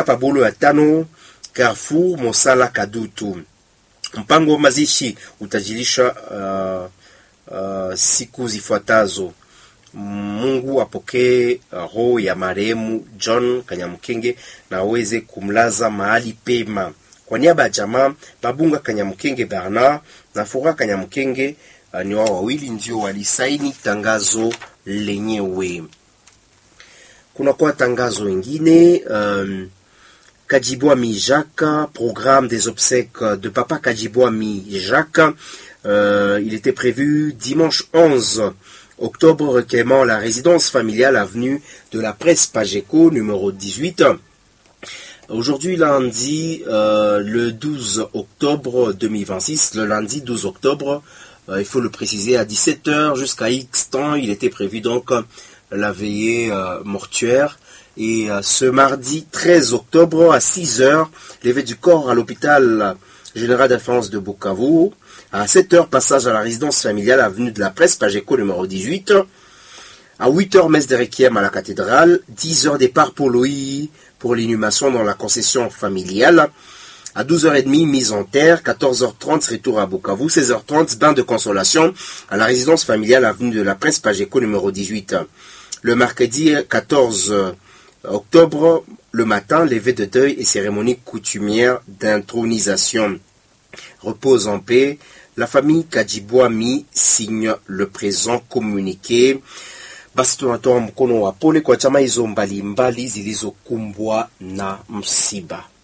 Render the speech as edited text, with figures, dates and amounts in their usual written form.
Pabolo ya tano, Carrefour Mosala Kadutu. Mpango wa mazishi utajilisha siku zifuatazo. Mungu apokee roho ya marehemu John Kanyamukenge na aweze kumlaza mahali pema. Kwa niaba ya jamaa, Babunga Kanyamukenge Bernard na Fura Kanyamukenge ni wao wawili ndio walisaini tangazo lenyewe. Kuna kwa tangazo lingine, Kadjibwami Jacques, programme des obsèques de Papa Kadjibwami Jacques. Il était prévu dimanche 11 octobre, recueillement la résidence familiale avenue de la Presse Pageco, numéro 18. Aujourd'hui, lundi, le 12 octobre 2026, le lundi 12 octobre, il faut le préciser, à 17h jusqu'à X temps, il était prévu donc la veillée mortuaire. Et ce mardi 13 octobre à 6h, levée du corps à l'hôpital général d'Infance de Bukavu. À 7h, passage à la résidence familiale avenue de la Presse Pageco numéro 18. À 8h, messe de requiem à la cathédrale. 10h, départ pour l'OI pour l'inhumation dans la concession familiale. À 12h30, mise en terre. 14h30, retour à Bukavu. 16h30, bain de consolation à la résidence familiale avenue de la Presse Pageco numéro 18. Le mercredi 14 octobre, le matin, levée de deuil et cérémonie coutumière d'intronisation. Repose en paix. La famille Kadjibwami signe le présent communiqué. Basi tunatoa mkono wa pole kwa chama hizo mbalimbali zilizokumbwa na msiba.